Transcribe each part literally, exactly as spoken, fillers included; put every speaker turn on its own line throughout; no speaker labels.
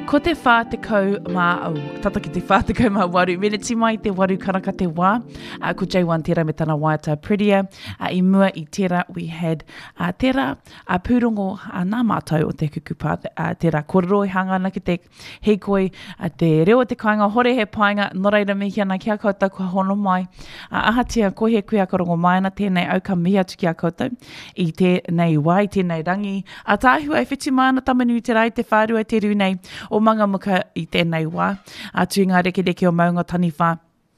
Ko te whā te kau mā au, tata ki te whā te kau mā waru, meneti mai te waru karaka te wā, uh, ko J one tērā me tana waiata prettier, uh, i mua i tērā we had uh, tērā uh, pūrongo uh, nā mātou o te kukupā, uh, tērā kororo i hangana ki te heikoi, uh, te reo te kāinga, hore he painga, no reira mihi ana ki a koutou kua hono mai, uh, ahatia ko he kui a korongo mai ana tēnei au ka mihi atu ki a koutou, i tēnei wā, i tēnei rangi, a tāhua e whiti mana tamanu te rai te whārua te runei, o manga muka i tēnei wā, a tū ngā reke reke o maunga tani whā.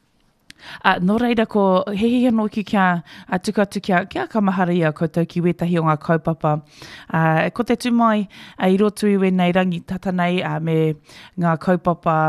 Uh, no reira ko hehi anō ki kia uh, tukatu kia, kia kamahara ia koutou ki wetahi o ngā kaupapa. Uh, ko te tūmai uh, i roto i wenei rangi tatanei uh, me ngā kaupapa.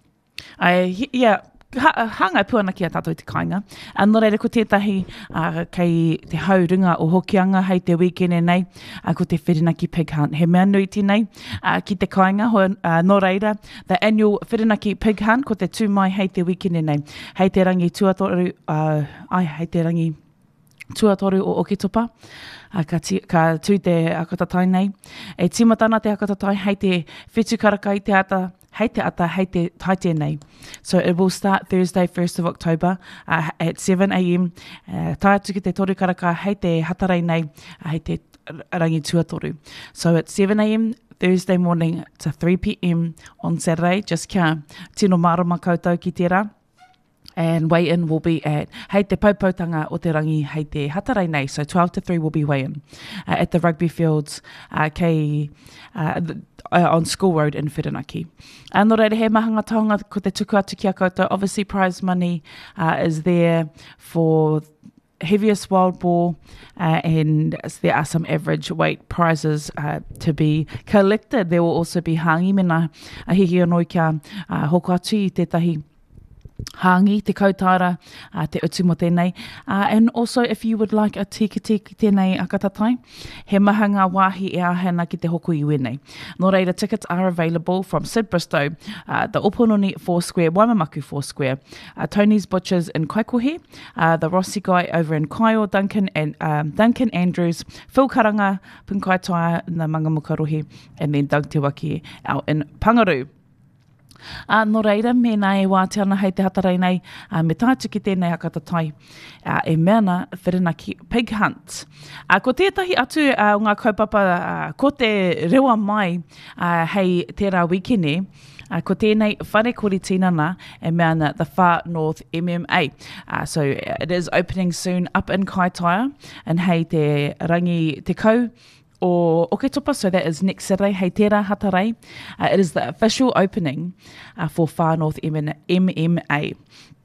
Uh, ia, ha, hangai puana ki a tātou te kāinga. Uh, no reira ko tētahi uh, kei te haurunga o hokianga hei te weekend e nei, uh, ko te Whirinaki Pig Hunt. He mea nui tēnei uh, ki te kāinga, ho, uh, no reira, the annual Whirinaki Pig Hunt, ko te tūmai hei te weekend e nei. Hei te rangi tuatoru, uh, ai, hei te rangi tuatoru o Oketopa, uh, ka, ti, ka tū te akatatai nei. E timatana te akatatai hei te whetu karaka i te ata, hei te ata, hei te tai tēnei. So it will start Thursday, first of October uh, at seven a m. Uh, tai atu ki te toru karaka, hei te hatarai nei, uh, hei te rangi tuatoru. So at seven a m Thursday morning to three p m on Saturday, just kia tino marama koutou ki tērā. And weigh-in will be at hei te paupautanga o te rangi hei te hatarai nei, so twelve to three will be weigh-in uh, at the rugby fields uh, kei, uh, the, uh, on School Road in Whirinaki. Uh, no reira, he mahanga taonga ko te tuku atu ki a koutou. Obviously prize money uh, is there for heaviest wild boar, uh, and there are some average weight prizes uh, to be collected. There will also be hangi mena a hihi anō kia uh, hoko atu i tētahi hangi, te kautara, uh, te utu mo tēnei. Uh, and also, if you would like a tikiti ki tēnei akatatai, he maha ngā wāhi e ahana ki te hoko i wenei. Nō reira, tickets are available from Sid Bristow, uh, the Opononi four Square, Waimamaku four Square, uh, Tony's Butchers in Kaikohe, uh, the Rossi Guy over in Kaio, Duncan and um, Duncan Andrews, Phil Karanga, Punkaitoa, na Mangamukarohe, and then Doug Te Waki out in Pangaru. Uh, no reira, me nai wā te ana hei te hatarai nei, uh, me tātu ki tēnei akatatai, uh, e meana Whirinaki Pig Hunt. Uh, ko tētahi atu uh, o ngā kaupapa, uh, ko te rewa mai uh, hei tērā wikene, uh, ko tēnei whare kori tinana e meana the Far North M M A. Uh, so it is opening soon up in Kaitaia, and hei te rangi te kau, o Oketopa, so that is next Saturday, hei tērā hatarai. Uh, it is the official opening uh, for Far North M M A.